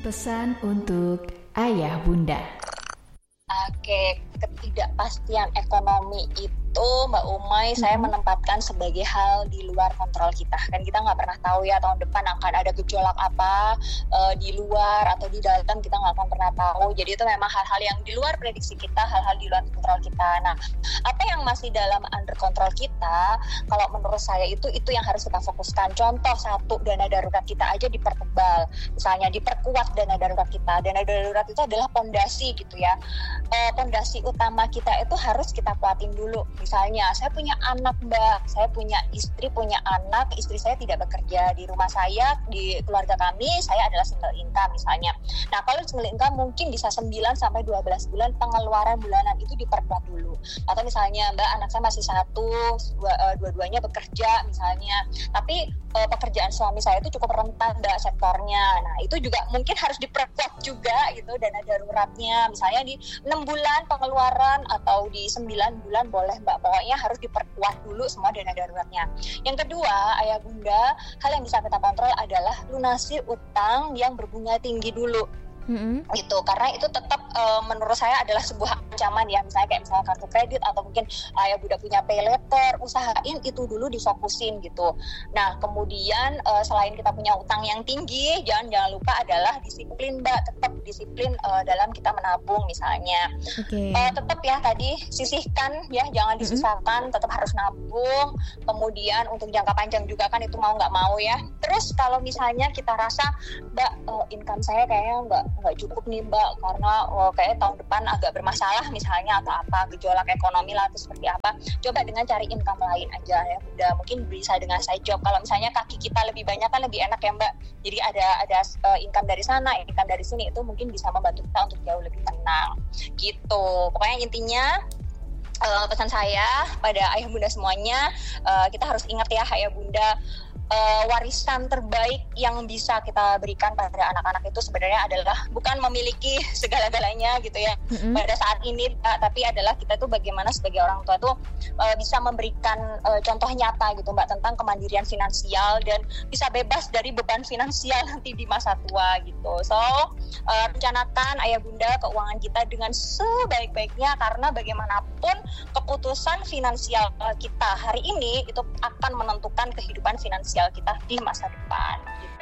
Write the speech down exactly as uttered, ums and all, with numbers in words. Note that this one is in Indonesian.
Pesan untuk ayah bunda. Oke, ketidakpastian ekonomi itu Mbak Umay mm-hmm. saya menempatkan sebagai hal di luar kontrol kita. Kan kita nggak pernah tahu ya tahun depan akan ada gejolak apa uh, di luar atau di dalam, kita nggak akan pernah tahu. Jadi itu memang hal-hal yang di luar prediksi kita, hal-hal di luar kontrol kita. Nah, apa yang masih dalam under kontrol kita, kalau menurut saya itu itu yang harus kita fokuskan. Contoh satu, dana darurat kita aja dipertebal, misalnya diperkuat dana darurat kita. Dana darurat itu adalah pondasi gitu ya. Pondasi uh, utama kita itu harus kita kuatin dulu. Misalnya, saya punya anak mbak, saya punya istri, punya anak, istri saya tidak bekerja di rumah saya, di keluarga kami, saya adalah single income misalnya. Nah, kalau single income mungkin bisa sembilan sampai dua belas bulan pengeluaran bulanan itu diperkuat dulu. Atau misalnya, mbak anak saya masih satu, dua, uh, dua-duanya bekerja misalnya, tapi uh, pekerjaan suami saya itu cukup rentan mbak sektornya. Nah, itu juga mungkin harus diperkuat juga gitu dana daruratnya. Misalnya di enam bulan pengeluaran atau di sembilan bulan boleh mbak. Pokoknya harus diperkuat dulu semua dana daruratnya. Yang kedua, ayah bunda, hal yang bisa kita kontrol adalah lunasi utang yang berbunga tinggi dulu. Mm-hmm. Gitu, karena itu tetap uh, menurut saya adalah sebuah ancaman ya, misalnya kayak misalnya kartu kredit atau mungkin ayah bunda punya pay letter, usahain itu dulu difokusin gitu. Nah kemudian uh, selain kita punya utang yang tinggi, jangan jangan lupa adalah disiplin mbak, tetap disiplin uh, dalam kita menabung misalnya. Okay. Uh, tetap ya tadi sisihkan ya, jangan disisahkan, mm-hmm. tetap harus nabung. Kemudian untuk jangka panjang juga kan itu mau nggak mau ya. Terus kalau misalnya kita rasa mbak uh, income saya kayaknya nggak nggak cukup nih mbak karena oh, kayak tahun depan agak bermasalah misalnya atau apa, gejolak ekonomi lah atau seperti apa, coba dengan cari income lain aja ya bunda, mungkin bisa dengan side job. Kalau misalnya kaki kita lebih banyak kan lebih enak ya mbak, jadi ada ada uh, income dari sana, income dari sini, itu mungkin bisa membantu kita untuk jauh lebih tenang gitu. Pokoknya intinya uh, pesan saya pada ayah bunda semuanya, uh, kita harus ingat ya ayah bunda, Uh, warisan terbaik yang bisa kita berikan pada anak-anak itu sebenarnya adalah bukan memiliki segala-galanya gitu ya mm-hmm. pada saat ini, uh, tapi adalah kita tuh bagaimana sebagai orang tua tuh uh, bisa memberikan uh, contoh nyata gitu mbak tentang kemandirian finansial dan bisa bebas dari beban finansial nanti di masa tua gitu. So uh, rencanakan ayah bunda keuangan kita dengan sebaik-baiknya, karena bagaimanapun keputusan finansial uh, kita hari ini itu akan menentukan kehidupan finansial kita di masa depan.